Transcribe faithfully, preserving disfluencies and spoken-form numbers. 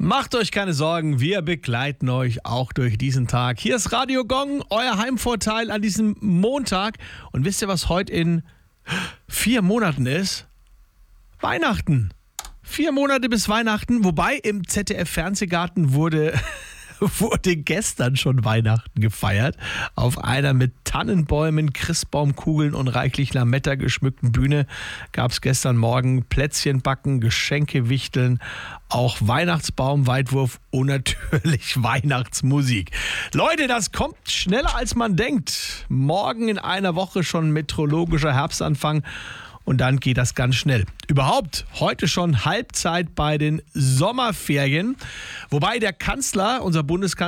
Macht euch keine Sorgen, wir begleiten euch auch durch diesen Tag. Hier ist Radio Gong, euer Heimvorteil an diesem Montag. Und wisst ihr, was heute in vier Monaten ist? Weihnachten. Vier Monate bis Weihnachten, wobei im Z D F-Fernsehgarten wurde... wurde gestern schon Weihnachten gefeiert. Auf einer mit Tannenbäumen, Christbaumkugeln und reichlich Lametta geschmückten Bühne gab es gestern Morgen Plätzchen backen, Geschenke wichteln, auch Weihnachtsbaumweitwurf und natürlich Weihnachtsmusik. Leute, das kommt schneller als man denkt. Morgen in einer Woche schon meteorologischer Herbstanfang. Und dann geht das ganz schnell. Überhaupt heute schon Halbzeit bei den Sommerferien. Wobei der Kanzler, unser Bundeskanzler,